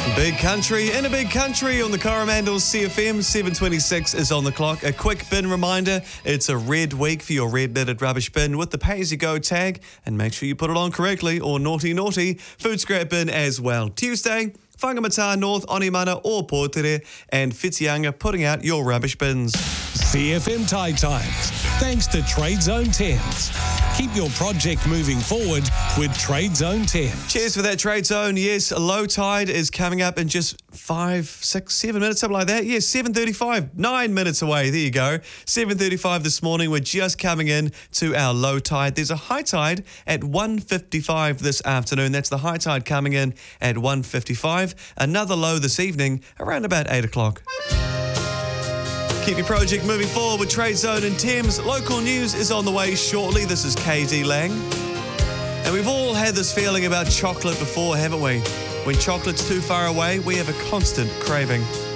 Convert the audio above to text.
Big country in a big country on the Coromandel CFM. 7:26 is on the clock. A quick bin reminder, it's a red week for your red knitted rubbish bin with the pay-as-you-go tag, and make sure you put it on correctly or naughty. Food scrap bin as well. Tuesday, Whangamata North, Onimana or Portere, and Whitianga putting out your rubbish bins. CFM Tide Times, thanks to Trade Zone 10s. Keep your project moving forward with Trade Zone 10s. Cheers for that, Trade Zone. Yes, low tide is coming up in just 5, 6, 7 minutes, something like that. Yes, 7:35, 9 minutes away. There you go. 7:35 this morning. We're just coming in to our low tide. There's a high tide at 1:55 this afternoon. That's the high tide coming in at 1:55. Another low this evening around about 8 o'clock. Keep your project moving forward with Trade Zone and Thames. Local news is on the way shortly. This is KD Lang. And we've all had this feeling about chocolate before, haven't we? When chocolate's too far away, we have a constant craving.